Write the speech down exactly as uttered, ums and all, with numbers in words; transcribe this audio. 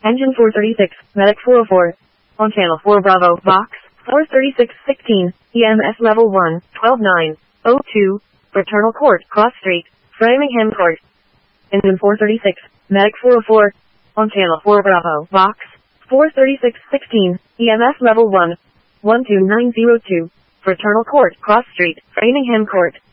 Engine four thirty-six, Medic four oh four. On channel four Bravo, Box, four thirty-six sixteen, E M S level one, twelve nine oh two, Fraternal Court, Cross Street, Framingham Court. Engine four thirty-six, Medic four oh four. On channel four Bravo, Box, four thirty-six sixteen, E M S level one, one two nine oh two, Fraternal Court, Cross Street, Framingham Court.